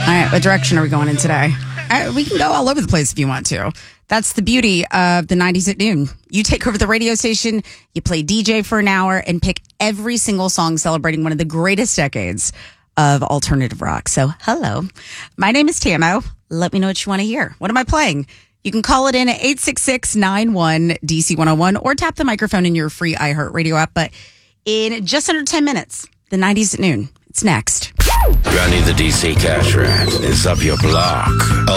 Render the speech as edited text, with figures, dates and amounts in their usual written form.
right, what direction are we going in today? We can go all over the place if you want to. That's the beauty of the 90s at noon. You take over the radio station, you play DJ for an hour, and pick every single song celebrating one of the greatest decades of alternative rock. So, hello. My name is Tamo. Let me know what you want to hear. What am I playing? You can call it in at 866-91-DC101 or tap the microphone in your free iHeartRadio app. But in just under 10 minutes, the 90s at noon. It's next. Johnny the DC Cash Rat is up your block.